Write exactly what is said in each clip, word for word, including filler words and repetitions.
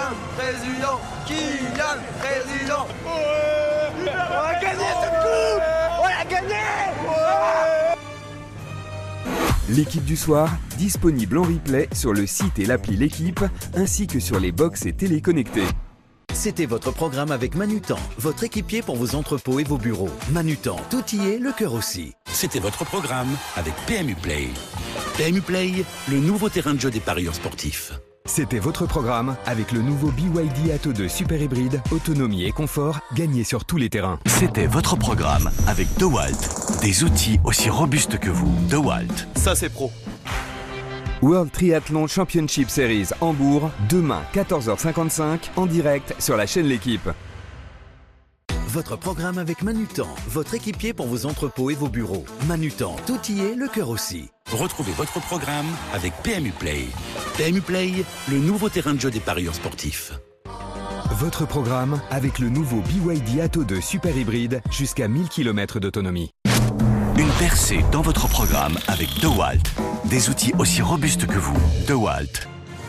Kylian, président, Kylian, président. Ouais, on a gagné cette coupe. On a gagné. Ouais. L'équipe du soir, disponible en replay sur le site et l'appli L'équipe, ainsi que sur les box et télé connectés. C'était votre programme avec Manutan, votre équipier pour vos entrepôts et vos bureaux. Manutan, tout y est, le cœur aussi. C'était votre programme avec P M U Play. P M U Play, le nouveau terrain de jeu des parieurs sportifs. C'était votre programme avec le nouveau B Y D Atto deux Super Hybride, autonomie et confort, gagné sur tous les terrains. C'était votre programme avec DeWalt, des outils aussi robustes que vous. DeWalt. Ça c'est pro. World Triathlon Championship Series Hambourg, demain quatorze heures cinquante-cinq, en direct sur la chaîne L'équipe. Votre programme avec Manutan, votre équipier pour vos entrepôts et vos bureaux. Manutan, tout y est, le cœur aussi. Retrouvez votre programme avec P M U Play. P M U Play, le nouveau terrain de jeu des parieurs sportifs. Votre programme avec le nouveau B Y D Atto deux Super Hybride, jusqu'à mille kilomètres d'autonomie. Une percée dans votre programme avec DeWalt. Des outils aussi robustes que vous. DeWalt.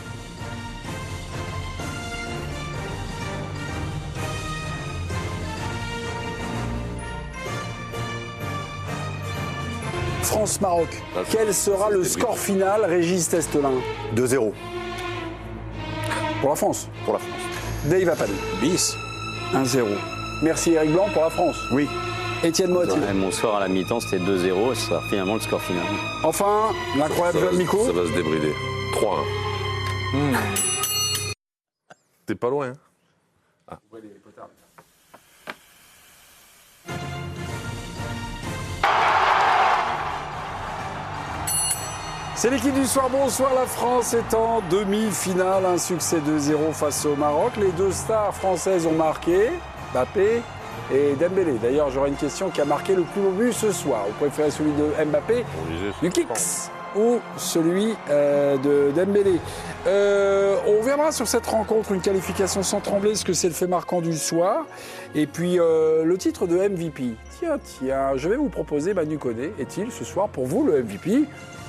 France-Maroc. Quel sera le score final, Régis Testelin? deux zéro. Pour la France. Pour la France. Dave Appel. Bis. un zéro. Merci Eric Blanc pour la France. Oui. Étienne Moiti. Mon score à la mi-temps, c'était deux zéro, et ce sera finalement le score final. Enfin, l'incroyable John Miko. Ça va se débrider. trois un. Mmh. T'es pas loin. Hein ah. Ouais, les potards. C'est l'équipe du soir. Bonsoir, la France est en demi-finale. Un succès deux zéro face au Maroc. Les deux stars françaises ont marqué, Mbappé et Dembélé. D'ailleurs, j'aurais une question: qui a marqué le plus beau but ce soir? Vous préférez celui de Mbappé, du Kicks, ou celui euh, de Dembélé? euh, On reviendra sur cette rencontre, une qualification sans trembler, ce que c'est le fait marquant du soir. Et puis euh, le titre de M V P. Tiens, tiens, je vais vous proposer Manu Koné. Est-il ce soir pour vous le M V P?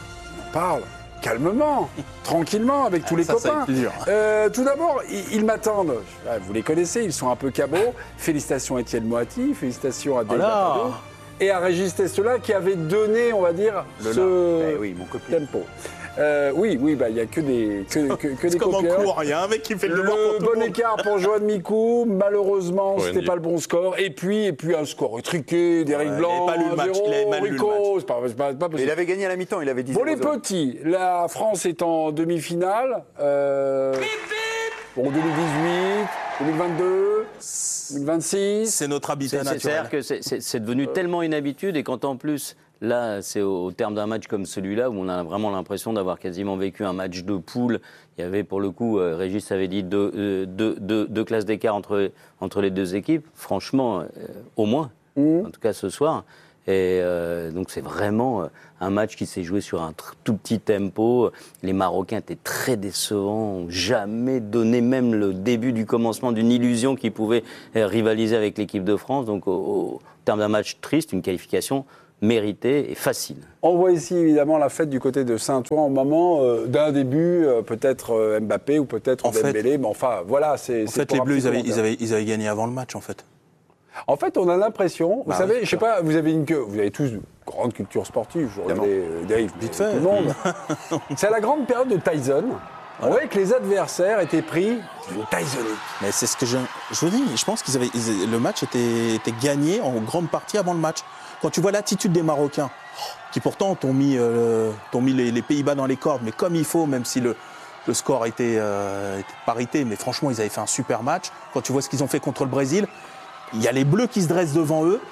On parle calmement, tranquillement, avec tous ah, les ça, copains. Euh, tout d'abord, ils, ils m'attendent. Vous les connaissez, ils sont un peu cabots. Félicitations à Étienne Moiti, félicitations à Dave Appel et à Régis Testelin qui avait donné, on va dire, le ce eh oui, mon tempo. Euh, oui, oui, bah il y a que des que, que, que des comme en copieurs. cours, il y a un mec qui fait le, le devoir pour tout bon le monde. écart pour Johan Mikou. Malheureusement, Ouais, c'était pas le bon score. Et puis, et puis un score étriqué d'Éric Ouais, Blanc. il avait pas lu le match, il avait mal lu le match. C'est pas, c'est pas, c'est pas possible. Il avait gagné à la mi-temps, il avait dit. Pour les petits, la France est en demi-finale. Euh, pour deux mille dix-huit, deux mille vingt-deux, deux mille vingt-six. C'est notre habitat naturel. C'est-à-dire que c'est, c'est, c'est devenu euh... tellement une habitude, et quand en plus, là, c'est au, au terme d'un match comme celui-là, où on a vraiment l'impression d'avoir quasiment vécu un match de poule. Il y avait pour le coup, euh, Régis avait dit deux, euh, deux, deux, deux classes d'écart entre, entre les deux équipes. Franchement, euh, au moins, mmh. en tout cas ce soir. Et euh, donc c'est vraiment un match qui s'est joué sur un tr- tout petit tempo. Les Marocains étaient très décevants, n'ont jamais donné même le début du commencement d'une illusion qui pouvait euh, rivaliser avec l'équipe de France. Donc au, au terme d'un match triste, une qualification méritée et facile. On voit ici évidemment la fête du côté de Saint-Ouen au moment euh, d'un début, euh, peut-être euh, Mbappé ou peut-être en Dembélé, fait, mais enfin voilà. C'est, en c'est fait, les Bleus, ils avaient, ils, avaient, ils avaient gagné avant le match en fait. En fait, on a l'impression, vous bah savez, oui, je sais pas, vous avez une queue, vous avez tous une grande culture sportive, je regardais euh, Dave, vite tout fait. le monde. C'est à la grande période de Tyson. Voilà. On voyait que les adversaires étaient pris d'une Tysonique. Mais c'est ce que je, je vous dis, je pense qu'ils avaient, ils, le match était, était gagné en grande partie avant le match. Quand tu vois l'attitude des Marocains, qui pourtant t'ont mis, euh, t'ont mis les, les Pays-Bas dans les cordes, mais comme il faut, même si le, le score était, euh, était parité, mais franchement, ils avaient fait un super match. Quand tu vois ce qu'ils ont fait contre le Brésil, il y a les Bleus qui se dressent devant eux,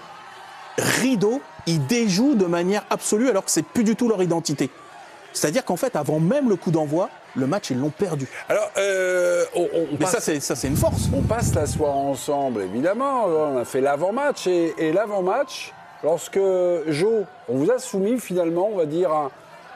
rideau, ils déjouent de manière absolue alors que c'est plus du tout leur identité. C'est-à-dire qu'en fait, avant même le coup d'envoi, le match, ils l'ont perdu. Alors, euh, on, on Mais passe, ça, c'est, ça, c'est une force. On passe la soirée ensemble, évidemment. On a fait l'avant-match. Et, et l'avant-match, lorsque Jo, on vous a soumis finalement, on va dire, un,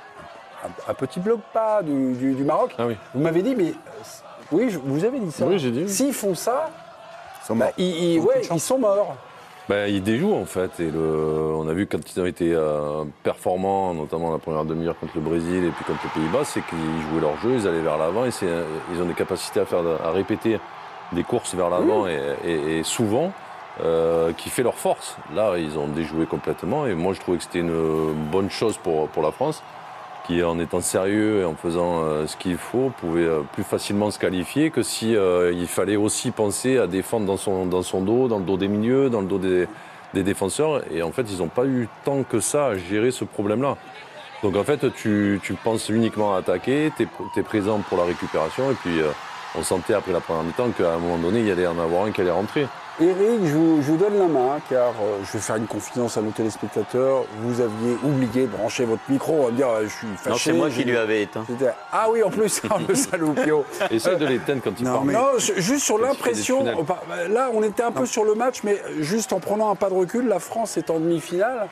un, un petit bloc pas du, du, du Maroc. Ah oui. Vous m'avez dit, mais oui, vous avez dit ça. Oui, j'ai dit. S'ils font ça, Ils sont bah, morts. ils, ils, ouais, ils sont morts. Ben, ils déjouent en fait. Et le, on a vu quand ils ont été euh, performants, notamment la première demi-heure contre le Brésil et puis contre les Pays-Bas, c'est qu'ils jouaient leur jeu, ils allaient vers l'avant et c'est, ils ont des capacités à, faire, à répéter des courses vers l'avant oui. et, et, et souvent euh, qui fait leur force. Là, ils ont déjoué complètement et moi je trouvais que c'était une bonne chose pour, pour la France qui, en étant sérieux et en faisant euh, ce qu'il faut, pouvait euh, plus facilement se qualifier que si euh, il fallait aussi penser à défendre dans son, dans son dos, dans le dos des milieux, dans le dos des, des défenseurs. Et en fait, ils n'ont pas eu tant que ça à gérer ce problème-là. Donc en fait, tu, tu penses uniquement à attaquer, tu es présent pour la récupération. Et puis, euh, on sentait après la première mi-temps qu'à un moment donné, il y allait en avoir un qui allait rentrer. Eric, je vous, je vous donne la main, car euh, je vais faire une confidence à nos téléspectateurs. Vous aviez oublié de brancher votre micro. On va me dire, euh, je suis fâché. Non, c'est moi qui lui avais éteint. Ah oui, en plus, le saloupio. Essaye de l'éteindre quand il non, parle. Mais... Non, juste sur l'impression. Là, on était un peu non. sur le match, mais juste en prenant un pas de recul, la France est en demi-finale.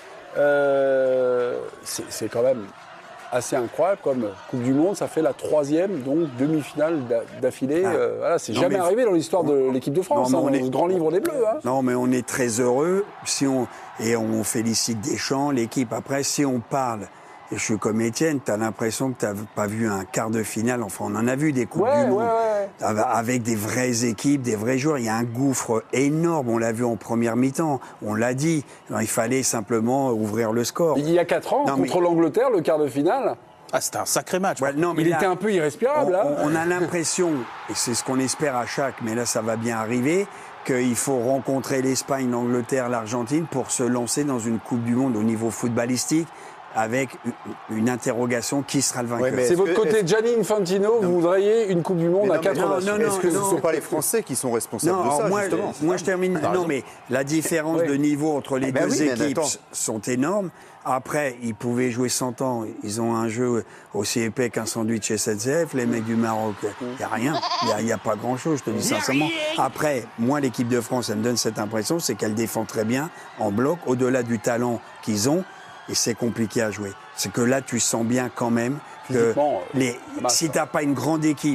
Euh, c'est quand même assez incroyable comme Coupe du Monde. Ça fait la troisième donc demi-finale d'affilée. Ah. Euh, voilà, c'est jamais arrivé dans l'histoire de l'équipe de France, non, hein, dans le grand livre des Bleus. Hein. Non, mais on est très heureux si on, et on félicite Deschamps, l'équipe. Après, si on parle, et je suis comme Étienne, tu as l'impression que tu n'as pas vu un quart de finale. Enfin, on en a vu des Coupes ouais, du Monde. Ouais, ouais. Avec des vraies équipes, des vrais joueurs. Il y a un gouffre énorme. On l'a vu en première mi-temps. On l'a dit. Alors, il fallait simplement ouvrir le score. Il y a quatre ans, non, contre mais... l'Angleterre, le quart de finale. Ah, c'était un sacré match. Ouais, non, mais il là, était un peu irrespirable. On, là. on, on a l'impression, et c'est ce qu'on espère à chaque, mais là, ça va bien arriver, qu'il faut rencontrer l'Espagne, l'Angleterre, l'Argentine pour se lancer dans une Coupe du Monde au niveau footballistique. Avec une interrogation, qui sera le vainqueur. Ouais, c'est votre que, côté Gianni Infantino, non. Vous voudriez une Coupe du Monde non, à quatre ans. Est-ce que non, ce ne sont pas les Français qui sont responsables non, de ça, moi, justement moi, je termine. Non, non, mais la différence oui. de niveau entre les ah, deux ben oui, équipes sont énormes. Après, ils pouvaient jouer cent ans. Ils ont un jeu aussi épais qu'un sandwich S N C F. Les mecs du Maroc, il n'y a rien. Il n'y a, a pas grand-chose, je te dis sincèrement. Après, moi, l'équipe de France, elle me donne cette impression, c'est qu'elle défend très bien, en bloc, au-delà du talent qu'ils ont. Et c'est compliqué à jouer. C'est que là, tu sens bien quand même que les, si tu n'as pas une grande équipe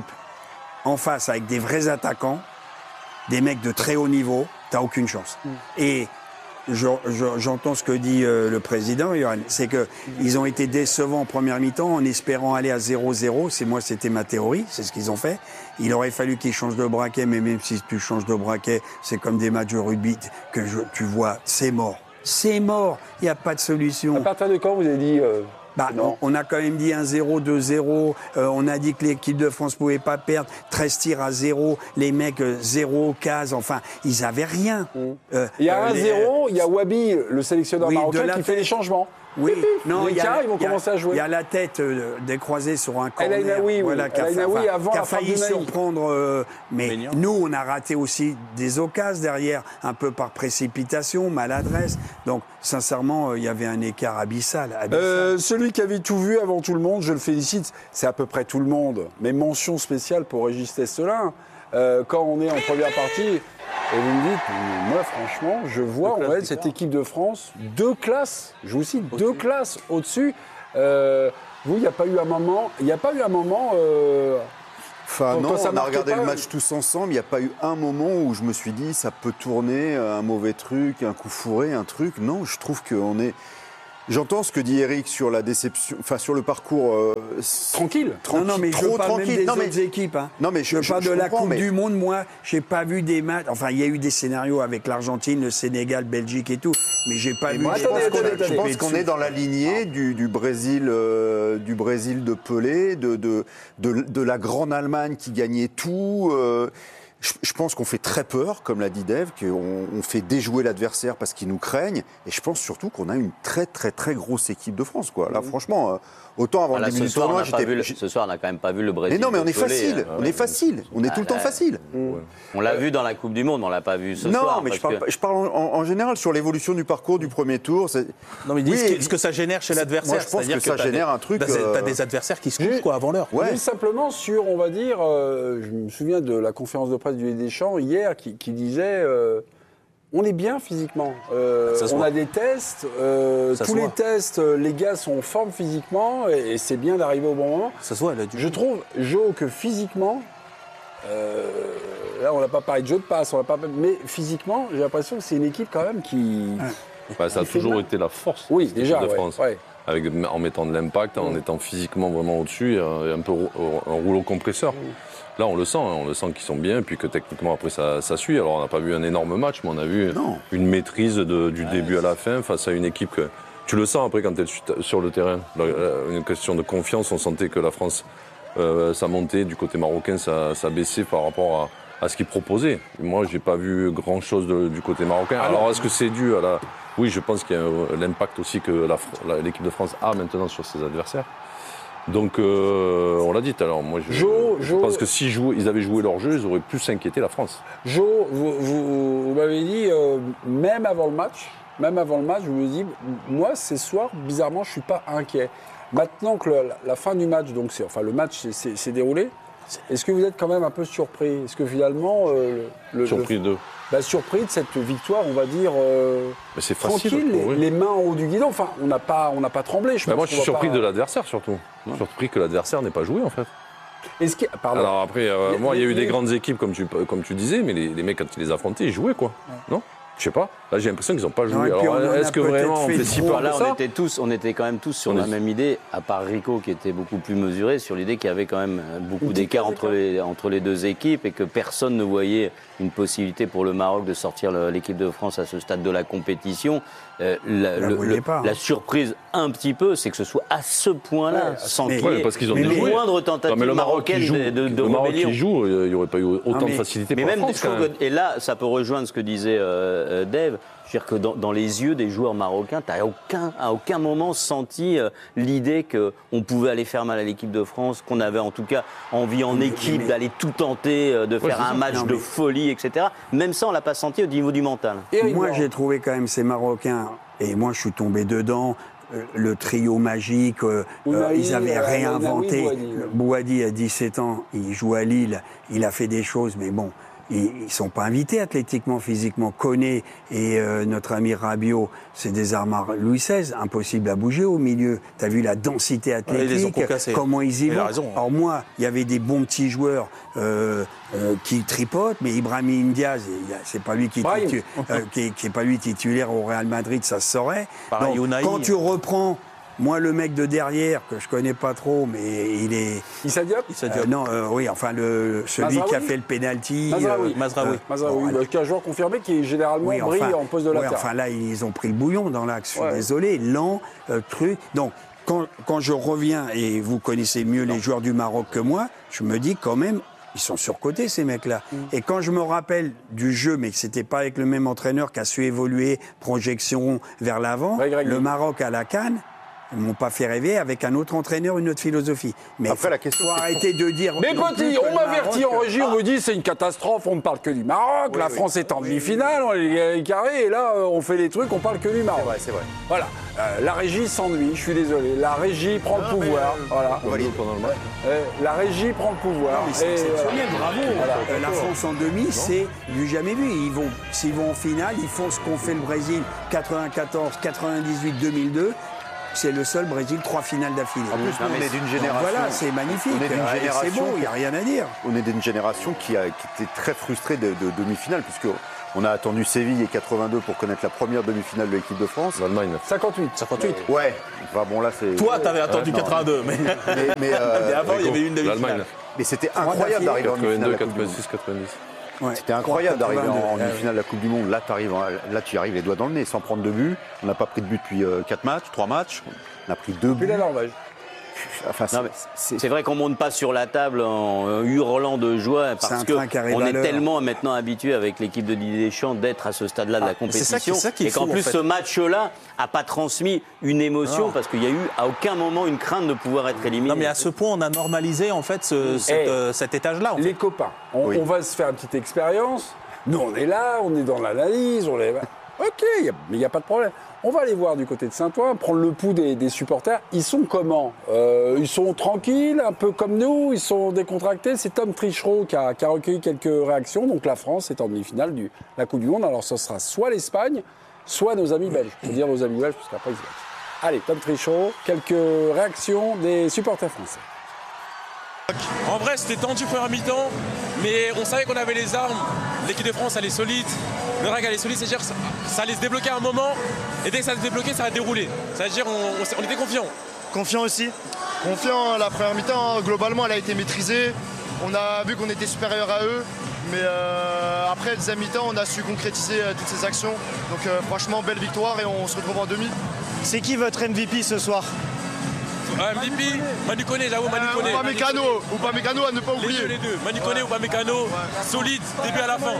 en face avec des vrais attaquants, des mecs de très haut niveau, tu n'as aucune chance. Mm. Et je, je, j'entends ce que dit euh, le président, Johan, c'est qu'ils ont été décevants en première mi-temps en espérant aller à zéro zéro. C'est moi, c'était ma théorie, c'est ce qu'ils ont fait. Il aurait fallu qu'ils changent de braquet, mais même si tu changes de braquet, c'est comme des matchs de rugby que je, tu vois, c'est mort. C'est mort, il n'y a pas de solution. À partir de quand vous avez dit euh, bah, on, on a quand même dit un zéro, deux zéro, euh, on a dit que l'équipe de France ne pouvait pas perdre, treize tirs à zéro, les mecs euh, zéro, case, enfin, ils n'avaient rien. Mmh. Euh, il y a un zéro, il y a Wabi, le sélectionneur oui, marocain, qui fait les changements. Oui, non, il y a, ils vont commencer à jouer. Il y a la tête euh, décroisée sur un corner. El Ainaoui, voilà, oui. qui a, El Ainaoui avant qui a failli surprendre. Euh, mais Ménian. Nous, on a raté aussi des occasions derrière, un peu par précipitation, maladresse. Donc, sincèrement, il euh, y avait un écart abyssal. abyssal. Euh, celui qui avait tout vu avant tout le monde, je le félicite, c'est à peu près tout le monde. Mais mention spéciale pour Régis Testelin. Euh, quand on est en première partie, et vous me dites, moi franchement, je vois en fait cette équipe de France deux classes, je vous cite, deux classes au-dessus. Euh, vous, il n'y a pas eu un moment, il n'y a pas eu un moment. Euh, enfin non, on a regardé pas, le match tous ensemble. Il n'y a pas eu un moment où je me suis dit, ça peut tourner, un mauvais truc, un coup fourré, un truc. Non, je trouve qu'on est. J'entends ce que dit Eric sur la déception, enfin sur le parcours euh, tranquille. tranquille. Non, non, mais trop je parle tranquille. Même des non, autres mais, équipes. Hein. Non, mais je, je parle je, de je la Coupe mais... du Monde. Moi, j'ai pas vu des matchs. Enfin, il y a eu des scénarios avec l'Argentine, le Sénégal, Belgique et tout, mais j'ai pas et vu. Moi, je pense qu'on est, je pense qu'on est dans la lignée du, du Brésil, euh, du Brésil de Pelé, de de, de de la grande Allemagne qui gagnait tout. Euh, Je pense qu'on fait très peur, comme l'a dit Dave, qu'on on fait déjouer l'adversaire parce qu'ils nous craignent. Et je pense surtout qu'on a une très, très, très grosse équipe de France, quoi. Là, mmh. franchement, autant avant voilà, le début du tournoi, j'étais... Le, ce soir, on n'a quand même pas vu le Brésil. Mais non, mais on est Pelé, facile. hein. On est facile. On est ah, tout le temps facile. Mmh. On l'a vu dans la Coupe du Monde, on l'a pas vu ce non, soir. Non, mais je parle, que... je parle en, en général sur l'évolution du parcours du premier tour. C'est... Non, mais dis oui, ce, que, ce que ça génère chez l'adversaire. Moi, je pense que, que ça génère des, un truc. Bah, euh... T'as des adversaires qui se couchent quoi avant l'heure. Ouais. Juste simplement sur, on va dire, euh, je me souviens de la conférence de presse du Deschamps hier qui, qui disait. Euh, On est bien physiquement. Euh, on a des tests. Euh, tous les tests, les gars sont en forme physiquement et, et c'est bien d'arriver au bon moment. Ça se voit, là, du Je trouve, Jo, que physiquement, Euh, là, on n'a pas parlé de jeu de passe, on n'a pas... mais physiquement, j'ai l'impression que c'est une équipe quand même qui... Bah, ça a qui fait toujours mal. été la force Oui, de déjà, l'équipe de ouais, France. ouais. Avec, en mettant de l'impact, en Mm. étant physiquement vraiment au-dessus, et un peu rou- un rouleau compresseur. Mm. Là, on le sent, hein, on le sent qu'ils sont bien, et puis que techniquement, après, ça, ça suit. Alors, on n'a pas vu un énorme match, mais on a vu Non. une maîtrise de- du Ouais, début à la fin face à une équipe que... Tu le sens après quand tu es sur le terrain. La- la- Une question de confiance, on sentait que la France, euh, ça montait, du côté marocain, ça, ça baissait par rapport à, à ce qu'ils proposaient. Moi, j'ai pas vu grand-chose de- du côté marocain. Alors, Alors est-ce que c'est dû à la... Oui, je pense qu'il y a un- l'impact aussi que la Fr- la- l'équipe de France a maintenant sur ses adversaires. Donc, euh, on l'a dit tout à l'heure, moi je, Jo, je Jo- pense que si jouaient- ils avaient joué leur jeu, ils auraient pu s'inquiéter la France. Jo, vous, vous- vous m'avez dit, euh, même avant le match, même avant le match, je me dis, moi, ce soir, bizarrement, je ne suis pas inquiet. Maintenant que le- la, la fin du match, donc c'est, enfin, le match s'est- s'est s'est déroulé, est-ce que vous êtes quand même un peu surpris? Est-ce que finalement... euh, le, le- Surpris de... bah, surpris de cette victoire, on va dire, euh, Mais c'est facile, tranquille, les, oui. les mains en haut du guidon. Enfin, on n'a pas, on n'a pas tremblé, je Ben pense. moi, je suis qu'on va surpris pas- de l'adversaire surtout. Surpris que l'adversaire n'ait pas joué en fait. Est-ce que... Pardon. Alors après, euh, Les- moi, il y a eu les- des grandes équipes comme tu, comme tu disais, mais les, les mecs, quand ils les affrontaient, ils jouaient quoi. Non? Je sais pas. Là, j'ai l'impression qu'ils n'ont pas joué. et puis on en Alors, a est-ce que peut-être vraiment on fait fait si trop. peur Là, que on ça? était tous, on était quand même tous sur On la est- même idée, à part Rico qui était beaucoup plus mesuré sur l'idée qu'il y avait quand même beaucoup d'écart entre les, entre les deux équipes et que personne ne voyait une possibilité pour le Maroc de sortir le- l'équipe de France à ce stade de la compétition. Euh, la, la le- voyait le- pas, hein. la surprise un petit peu, c'est que ce soit à ce point-là, Ouais, sans mais- qu'il y ait Ouais, parce qu'ils ont une déjoué. moindre Non, tentative mais le Maroc qui marocaine joue, de, de, de le Maroc rébellion. qui joue, il n'y aurait pas eu autant Non, mais- de facilité Mais pour même, la France. je quand trouve même. que- et là, ça peut rejoindre ce que disait euh, euh, Dave. Je veux dire que dans, dans les yeux des joueurs marocains, tu n'as aucun, à aucun moment senti euh, l'idée qu'on pouvait aller faire mal à l'équipe de France, qu'on avait en tout cas envie en Mais- équipe mais- d'aller tout tenter, euh, de Ouais, faire c'est un ça. match Non, de mais- folie, et cetera. Même ça, on l'a pas senti au niveau du mental. Eric Moi, Morand. j'ai trouvé quand même ces Marocains, et moi, je suis tombé dedans. euh, Le trio magique, euh, Ounahi, euh, ils avaient euh, réinventé. Ounahi, Bouhaddi. Bouhaddi a dix-sept ans, il joue à Lille, il a fait des choses, mais bon, ils ne sont pas invités athlétiquement, physiquement. Koné et euh, notre ami Rabiot, c'est des armes Louis seize, impossible à bouger au milieu. Tu as vu la densité ils les ont athlétique, concassés. comment ils y Il a vont. raison. Alors moi, il y avait des bons petits joueurs euh, euh, qui tripotent, mais Ibrahim Diaz, il a- c'est pas lui qui est, Brahim. titu- euh, qui, est, qui est pas lui titulaire au Real Madrid, ça se saurait. Pareil, Donc, Ounahi. quand tu reprends, moi le mec de derrière que je connais pas trop, mais il est Issa Diop Issa euh, Diop. non, euh, oui, enfin le celui Mazraoui. qui a fait le penalty. Mazraoui. euh, Mazraoui. euh, Mazraoui, bon, bah, qui est un joueur confirmé qui généralement oui, brille enfin, en poste de ouais, latéral. enfin là, ils ont pris le bouillon dans l'axe. Je suis Ouais. désolé, lent, euh, truc. Donc, quand, quand je reviens, et vous connaissez mieux les joueurs du Maroc que moi, je me dis quand même, ils sont surcotés, ces mecs-là. Mm. Et quand je me rappelle du jeu, mais que c'était pas avec le même entraîneur qui a su évoluer, projection vers l'avant, Ouais, Greg. le Maroc à la CAN, ils m'ont pas fait rêver avec un autre entraîneur, une autre philosophie. Mais Après, la question, faut c'est arrêter de dire. Mais non plus petit, que on le m'avertit Maroc- en régie, on me dit c'est une catastrophe, on ne parle que du Maroc, la France est en demi-finale, on est carré, et là euh, on fait des trucs, on parle que du Maroc. c'est vrai. Voilà, Euh, la régie s'ennuie, je suis désolé, la régie prend le pouvoir. Voilà. On joue pendant le match. Euh, la régie prend le pouvoir. Mais c'est Et, exceptionnel, euh, bravo. Voilà. Euh, la France en demi, c'est du jamais vu. Ils vont, s'ils vont en finale, ils font ce qu'ont fait le Brésil quatre-vingt-quatorze, quatre-vingt-dixhuit, deux mille deux. C'est le seul Brésil, trois finales d'affilée. En plus, nous, on est d'une génération. Voilà, c'est magnifique. On est d'une Euh, et génération. C'est beau, il n'y a rien à dire. On est d'une génération qui, a, qui était très frustrée de, de demi-finale, puisque on a attendu Séville et quatre-vingt-deux pour connaître la première demi-finale de l'équipe de France. L'Allemagne. cinquante-huit. cinquante-huit. Ouais. Enfin bon là c'est. Toi, t'avais attendu non. quatre-vingt-deux, mais, Mais, mais, euh, mais avant, il y avait une L'Allemagne. demi-finale. mais c'était incroyable d'arriver en demi-finale. de quatre-vingt-deux, la Coupe du Monde. quatre-vingt-six, quatre-vingt-dix. Ouais. C'était incroyable d'arriver en, en quatre-vingt-deux. demi-finale de la Coupe du Monde. Là, t'arrives en- là, tu y arrives les doigts dans le nez, sans prendre de but. On n'a pas pris de but depuis euh, quatre matchs, trois matchs. On a pris deux Puis buts. la Norvège. Enfin, Non, mais c'est- C'est vrai qu'on monte pas sur la table en euh, hurlant de joie C'est parce un que train qui arrive on à est l'heure. tellement maintenant habitué avec l'équipe de Didier Deschamps d'être à ce stade-là de la mais c'est ça qui- compétition c'est ça qui est et qu'en fou, en plus fait. ce match-là a pas transmis une émotion Non. parce qu'il y a eu à aucun moment une crainte de pouvoir être éliminé. Non, mais à ce point, on a normalisé en fait ce- cet, Eh, euh, cet étage-là. en fait. Les copains, on, Oui. on va se faire une petite expérience. Nous, on est là, on est dans l'analyse, on est... Ok, y a- mais il n'y a pas de problème. On va aller voir du côté de Saint-Ouen, prendre le pouls des, des supporters. Ils sont comment Euh, Ils sont tranquilles, un peu comme nous, ils sont décontractés. C'est Tom Trichereau qui a, qui a recueilli quelques réactions. Donc la France est en demi-finale de la Coupe du Monde. Alors ce sera soit l'Espagne, soit nos amis belges. Je veux dire nos amis belges, parce qu'après ils se battent. Allez, Tom Trichereau, quelques réactions des supporters français. En vrai, c'était tendu première mi-temps, mais on savait qu'on avait les armes. L'équipe de France, elle est solide. Le R A C, elle est solide, c'est-à-dire que ça, ça allait se débloquer à un moment. Et dès que ça allait se débloquer, ça a déroulé. C'est-à-dire on, on, on était confiants. Confiant aussi. Confiant, la première mi-temps, globalement, elle a été maîtrisée. On a vu qu'on était supérieur à eux. Mais euh, après, la deuxième mi-temps, on a su concrétiser euh, toutes ces actions. Donc euh, franchement, belle victoire et on se retrouve en demi. C'est qui votre M V P ce soir? M V P, Manu Koné, j'avoue, Manu Koné. Euh, Upamecano, Upamecano à ne pas oublier. Les deux, les deux. Manu Koné, Upamecano, ouais. Solide, début à la fin.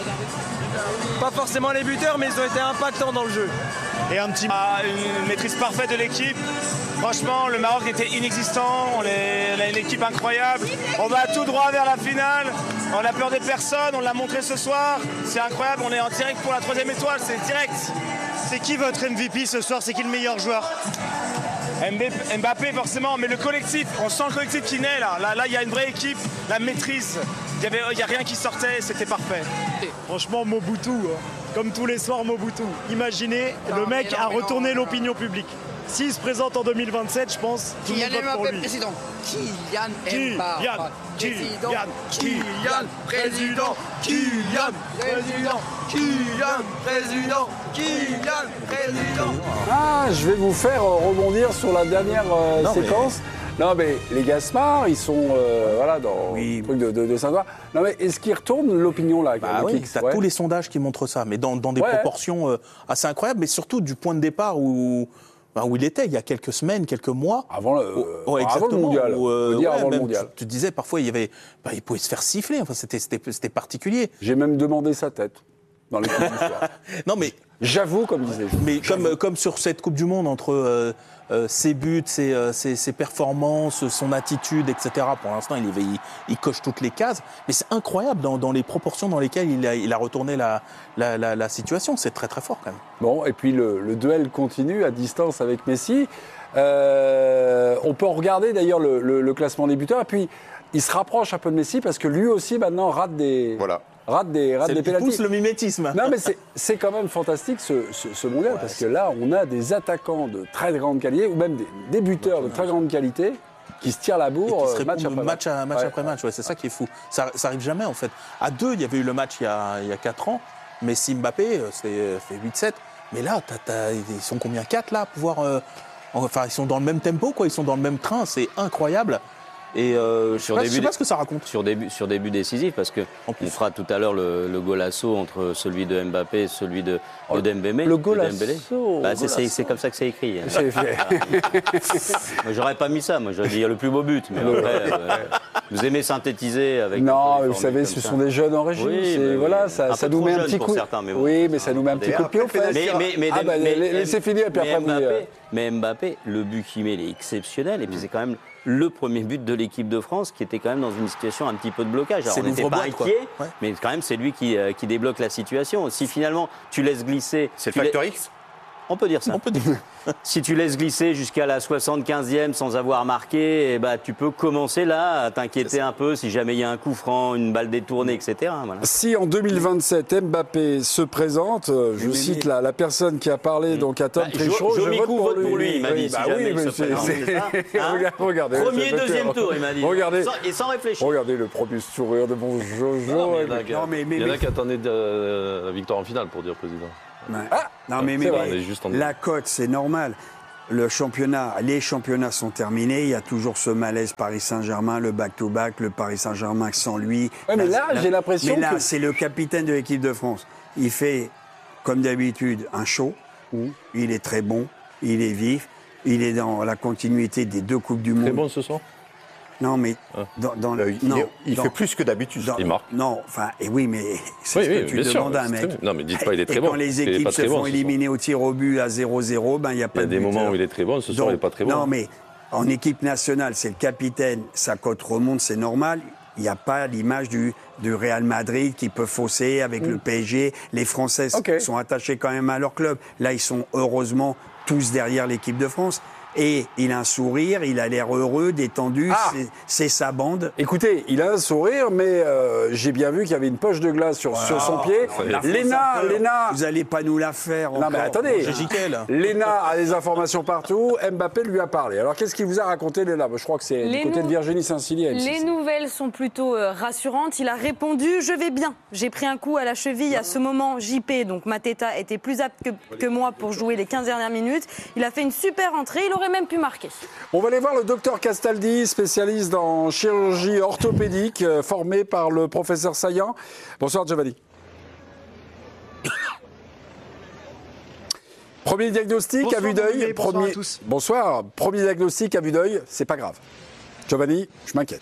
Pas forcément les buteurs, mais ils ont été impactants dans le jeu. Et un petit... Ah, une maîtrise parfaite de l'équipe. Franchement, le Maroc était inexistant. On, est... on a une équipe incroyable. On va tout droit vers la finale. On a peur des personnes, on l'a montré ce soir. C'est incroyable, on est en direct pour la troisième étoile, c'est direct. C'est qui votre M V P ce soir? C'est qui le meilleur joueur? Mbappé forcément, mais le collectif, on sent le collectif qui naît là. Là, il y a une vraie équipe, la maîtrise. Il n'y a rien qui sortait, c'était parfait. Franchement, Mobutu, hein. Comme tous les soirs, Mobutu. Imaginez, non, le mec non, a retourné l'opinion publique. S'il se présente en deux mille vingt-sept, je pense, tout le monde vote pour lui. Président. Kylian Mbappé. Kylian, Kylian, président. Kylian, président. Kylian, président. Kylian, président. Ah, je vais vous faire rebondir sur la dernière euh, non, séquence. Mais... Non, mais les Gaspards, ils sont euh, voilà, dans oui. le truc de, de, de Saint-Ouen. Non, mais est-ce qu'ils retournent l'opinion là? Bah oui, t'as ouais. tous les sondages qui montrent ça, mais dans, dans des ouais. proportions euh, assez incroyables, mais surtout du point de départ où. Ben où il était il y a quelques semaines, quelques mois. Avant le, où, exactement, avant le mondial. Où, euh, dire ouais, avant le mondial. Tu, tu disais parfois il y avait, ben, il pouvait se faire siffler. Enfin, c'était, c'était, c'était particulier. J'ai même demandé sa tête dans les coups du soir. Non mais j'avoue, comme disait. Mais comme, comme sur cette Coupe du Monde entre euh, euh, ses buts, ses, euh, ses, ses performances, son attitude, et cetera. Pour l'instant, il, il, il coche toutes les cases. Mais c'est incroyable dans, dans les proportions dans lesquelles il a, il a retourné la, la, la, la situation. C'est très très fort quand même. Bon, et puis le, le duel continue à distance avec Messi. Euh, on peut regarder d'ailleurs le, le, le classement des buteurs. Et puis, il se rapproche un peu de Messi parce que lui aussi maintenant rate des. Voilà. Rate des, rate des pénaltys. Il pousse le mimétisme. Non, mais c'est, c'est quand même fantastique ce, ce, ce mondial, ouais, parce que là, on a des attaquants de très grande qualité, ou même des, des buteurs de très grande qualité, qui se tirent la bourre euh, match après match. Match, à, match, ouais. après match. Ouais, c'est ça qui est fou. Ça, ça arrive jamais, en fait. À deux, il y avait eu le match il y a, il y a quatre ans. Messi, Mbappé, c'était fait huit sept. Mais là, t'as, t'as, ils sont combien? Quatre, là, à pouvoir... Euh, enfin, ils sont dans le même tempo, quoi. Ils sont dans le même train. C'est incroyable. Et euh, je ne sais pas ce que ça raconte. Sur début, sur début décisif, parce qu'on fera tout à l'heure le, le golasso entre celui de Mbappé et celui de, de Dembélé. Le golasso bah, c'est, c'est, c'est comme ça que c'est écrit. Hein. C'est fait. Moi, j'aurais pas mis ça, moi j'aurais dit le plus beau but. Mais après, euh, vous aimez synthétiser avec. Non, mais vous savez, ce ça. sont des jeunes en régime. Oui, c'est, mais, voilà, ça, ça nous met un petit coup. Certains, mais bon. Oui, mais ça nous met un petit coup de pied au fait. Mais, mais, mais, ah, bah, mais, laissez finir, puis après Mbappé, mais Mbappé, le but qu'il met, il est exceptionnel. Et puis c'est quand même le premier but de l'équipe de France qui était quand même dans une situation un petit peu de blocage. Alors, c'est on n'était pas inquiet, ouais. mais quand même c'est lui qui, euh, qui débloque la situation. Si finalement tu laisses glisser... C'est le facteur X ? On peut dire ça. On peut dire. Si tu laisses glisser jusqu'à la soixante-quinzième sans avoir marqué, eh ben, tu peux commencer là à t'inquiéter un peu si jamais il y a un coup franc, une balle détournée, et cetera. Voilà. Si en deux mille vingt-sept, Mbappé se présente, je mais cite mais... La, la personne qui a parlé mmh. donc à Tom bah, Trichot, je, je, je vote pour vote lui. pour lui, il m'a dit. Oui, si bah jamais oui, il mais se c'est, présente, c'est... c'est ça, hein regardez, premier, deuxième tour, il m'a dit. Regardez. Sans, et sans réfléchir. Regardez le premier sourire de mon Jojo. Non, mais il y en a, non, mais, mais, il y en a qui attendaient de, la victoire en finale, pour dire président. Ouais. Ah, non, mais, mais, mais la cote, c'est normal. Le championnat, les championnats sont terminés. Il y a toujours ce malaise Paris Saint-Germain, le back-to-back, le Paris Saint-Germain sans lui. Ouais, mais là, là, j'ai l'impression mais là, que... c'est le capitaine de l'équipe de France. Il fait, comme d'habitude, un show. Mmh. Il est très bon, il est vif. Il est dans la continuité des deux Coupes du Monde. Très bon ce soir. Non, mais dans, dans le, il, non, il dans, fait plus que d'habitude. Dans, il marque. Non, enfin, et oui, mais c'est oui, ce oui, que tu demandes à un mec. Non, mais dites pas il est très et bon. Quand les équipes se font bon, éliminer au tir au but à zéro zéro, ben il y a pas de. Il y a des moments où il est très bon. Ce soir, Donc, il n'est pas très bon. Non, mais en équipe nationale, c'est le capitaine. Sa cote remonte, c'est normal. Il n'y a pas l'image du, du Real Madrid qui peut fausser avec mmh. le P S G. Les Français okay. sont attachés quand même à leur club. Là, ils sont heureusement tous derrière l'équipe de France. Et il a un sourire, il a l'air heureux, détendu, Ah. c'est- c'est sa bande. Écoutez, il a un sourire, mais euh, j'ai bien vu qu'il y avait une poche de glace sur, sur son pied. La France Léna, a peur. Léna. Vous n'allez pas nous la faire Non, mais encore. attendez. J'ai Jiquel. Léna a des informations partout. Mbappé lui a parlé. Alors, qu'est-ce qu'il vous a raconté, Léna? Je crois que c'est du Les côté nou- de Virginie Saint-Cyr. Les nouvelles sont plutôt euh, rassurantes. Il a répondu « Je vais bien. J'ai pris un coup à la cheville. À ce moment, J P, donc Mateta, était plus apte que, que moi pour jouer les quinze dernières minutes. Il a fait une super entrée. Il aurait même pu marquer. » On va aller voir le docteur Castaldi, spécialiste en chirurgie orthopédique, euh, formé par le professeur Saillant. Bonsoir, Giovanni. Premier diagnostic Bonsoir, à vue d'œil. Olivier, bonsoir Premier... à tous. Bonsoir. Premier diagnostic à vue d'œil, c'est pas grave. Giovanni, je m'inquiète.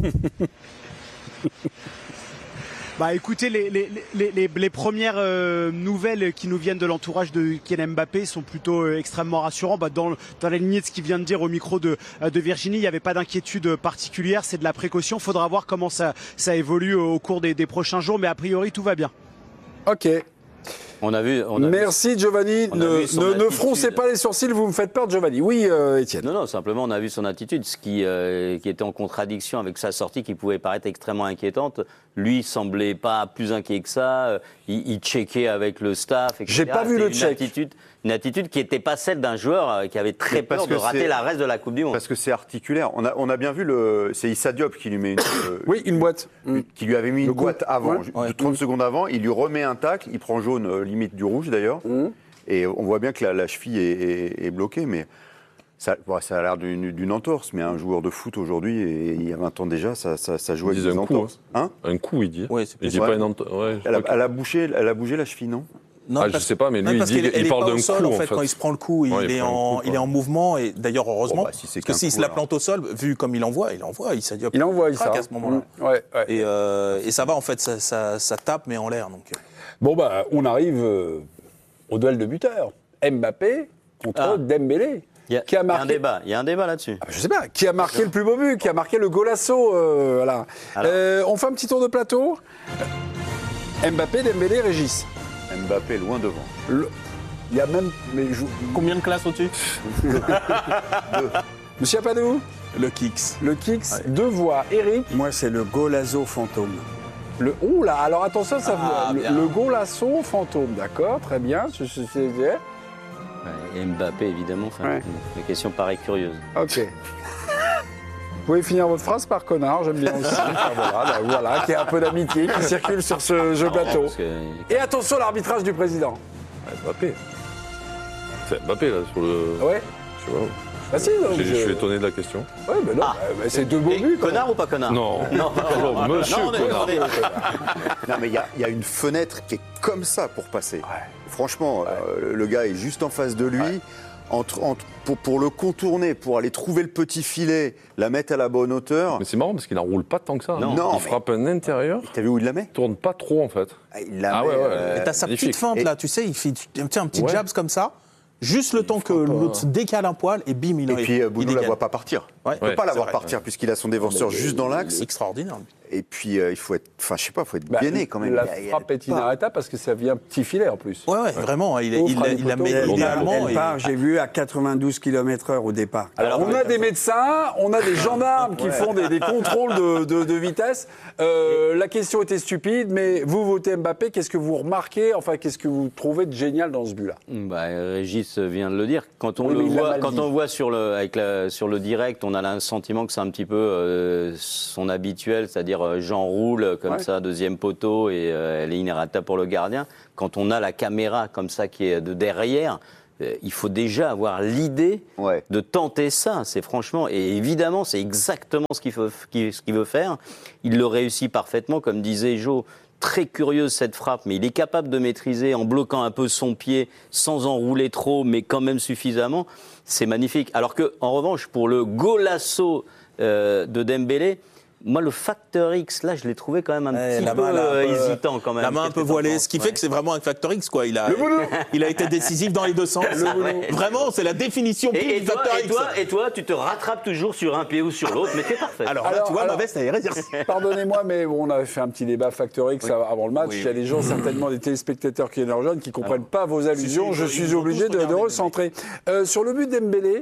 Bah écoutez, les, les, les, les, les premières euh, nouvelles qui nous viennent de l'entourage de Kylian Mbappé sont plutôt euh, extrêmement rassurantes. Bah, dans, dans la lignée de ce qu'il vient de dire au micro de, euh, de Virginie, il n'y avait pas d'inquiétude particulière, c'est de la précaution. Il faudra voir comment ça, ça évolue au cours des, des prochains jours, mais a priori tout va bien. Ok. On a vu. On a Merci vu, Giovanni. on a Ne, vu son ne, ne attitude. froncez pas les sourcils, vous me faites peur, Giovanni. Oui, euh, Étienne. Non, non, simplement on a vu son attitude, ce qui, euh, qui était en contradiction avec sa sortie qui pouvait paraître extrêmement inquiétante. Lui semblait pas plus inquiet que ça, il, il checkait avec le staff, et cetera. J'ai pas vu C'était le une check. Attitude, une attitude qui n'était pas celle d'un joueur euh, qui avait très Parce peur de que rater c'est- la reste de la Coupe du Monde. Parce que c'est articulaire. On a, on a bien vu, le, c'est Issa Diop qui lui met une, euh, Oui, une boîte. qui lui avait mis une Le coup. boîte avant, Ouais. ju- Ouais. de trente secondes avant. Il lui remet un tacle, il prend jaune, euh, limite du rouge d'ailleurs. Mmh. Et on voit bien que la, la cheville est, est- est bloquée, mais ça, bon, ça a l'air d'une, d'une entorse. Mais un joueur de foot aujourd'hui, et il y a vingt ans déjà, ça, ça, ça joue Ils avec disent des un coup, entorses. Hein Un coup, il dit. Oui, c'est Il dit Ouais. pas une ento- ouais, je elle, a, crois que- elle a bougé, elle a bougé la cheville, non Non, Ah, je parce- sais pas, mais non, lui, il parce dit qu'elle- qu'il elle est parle pas d'un au sol, coup, en en fait, fait. quand il se prend le coup, il, Ouais, il est, prend le en, coup, il est quoi. en mouvement. Et d'ailleurs, heureusement, Bon, bah, si c'est parce que qu'un s'il coup, se la alors. plante au sol, vu comme il envoie, il envoie, il s'adiope. Il envoie ça. à ce moment-là. Mmh. Ouais, ouais. Et, euh, et ça va, en fait, ça, ça, ça tape, mais en l'air. Donc. Bon, bah, on arrive euh, au duel de buteurs. Mbappé contre Ah. Dembélé. Il y a, Qui a il y a marqué- un débat, il y a un débat là-dessus. Ah, je sais pas, qui a marqué le plus beau but, qui a marqué le golasso. Euh, voilà. Alors. Euh, on fait un petit tour de plateau. Mbappé, Dembélé, Régis. Mbappé loin devant. Le- Il y a même. Mais je- Combien de classes au-dessus? Monsieur Apadou, Le Kicks. le Kicks, deux voix. Eric, Moi, c'est le Golazo fantôme. le. Ouh là, alors attention, ça Ah, le, bien. le golasso fantôme, d'accord, très bien. Je- je- je- je- Et Mbappé, évidemment, enfin, Ouais. la question paraît curieuse. Ok. Vous pouvez finir votre phrase par connard, j'aime bien aussi. Enfin, voilà, bah, voilà, qu'il y ait un peu d'amitié qui circule sur ce jeu plateau. Parce que- Et attention, l'arbitrage du président. Mbappé. C'est Mbappé, là, sur le. Ouais. Je sais pas. Bah si, non, J'ai- je- Je suis étonné de la question. Ouais, mais non, Ah. bah, bah, c'est deux beaux Et buts. quand connard ou pas connard Non. Non, Alors, monsieur non, on est- connard. on est- Non, mais il y, a- il y a une fenêtre qui est comme ça pour passer. Franchement, euh, le gars est juste en face de lui. Entre, entre- pour, pour le contourner, pour aller trouver le petit filet, la mettre à la bonne hauteur. Mais c'est marrant parce qu'il n'enroule pas tant que ça. Non. il Non, mais- frappe un intérieur. T'as vu où il la met Il tourne pas trop en fait. Ah, Il la Ah met, ouais, ouais. euh, Et t'as sa magnifique. petite feinte, Et- là, tu sais, il fait tiens, un petit Ouais. jabs comme ça, juste le temps que frappe, l'autre euh, se décale un poil, et bim, il Et puis euh, il Boudou la dégage. voit pas partir. Ouais. Il peut Ouais, pas la c'est voir vrai, partir ouais. puisqu'il a son défenseur juste dans l'axe. C'est extraordinaire. lui. Et puis euh, il faut être, enfin je sais pas, faut être Bah, gainé quand même. La Il y a- il y a frappe est pas- inarrêtable parce que ça vient petit filet en plus. Ouais, ouais, vraiment, il, est- Pauvre il, la- Fred il la Poteau. met Elle, idéalement. elle et- part, j'ai vu, à quatre-vingt-douze kilomètres heure au départ. Alors, on a des médecins, on a des gendarmes qui font des, des contrôles de, de- de vitesse. Euh, la question était stupide, mais vous votez Mbappé, qu'est-ce que vous remarquez, enfin, qu'est-ce que vous trouvez de génial dans ce but-là? Bah, Régis vient de le dire. Quand on Oui, le mais il l'a voit, mal quand dit. on voit sur le, avec la, sur le direct, on a le sentiment que c'est un petit peu euh, son habituel, c'est-à-dire euh, j'enroule comme Ouais. ça, deuxième poteau, et euh, elle est inarrêtable pour le gardien. Quand on a la caméra comme ça qui est de derrière, euh, il faut déjà avoir l'idée Ouais. de tenter ça. C'est franchement, et évidemment, c'est exactement ce qu'il faut, ce qu'il veut faire. Il le réussit parfaitement, comme disait Jo. Très curieuse cette frappe, mais il est capable de maîtriser en bloquant un peu son pied, sans enrouler trop, mais quand même suffisamment. C'est magnifique. Alors que, en revanche, pour le golasso euh, de Dembélé, moi, le facteur X, là, je l'ai trouvé quand même un Ouais, petit la peu main, là, un euh, peu- hésitant quand même. La main un Qu'est-ce peu que t'en voilée, penses ce qui Ouais. fait que c'est vraiment un factor X, quoi. Il a, il a été décisif dans les deux sens. Vraiment, c'est la définition pure Et, et du toi, facteur et, X. toi, et toi, tu te rattrapes toujours sur un pied ou sur l'autre, mais t'es parfait. Alors là, Alors, tu vois, alors- ma veste, elle est réservée. Pardonnez-moi, mais bon, on avait fait un petit débat Factor X avant le match. Oui, Il y a oui. des gens, certainement des téléspectateurs qui nous rejoignent, qui ne comprennent pas vos allusions. si, Je ils suis ont obligé tous de, de regardé, recentrer. Euh, sur le but d'Embélé,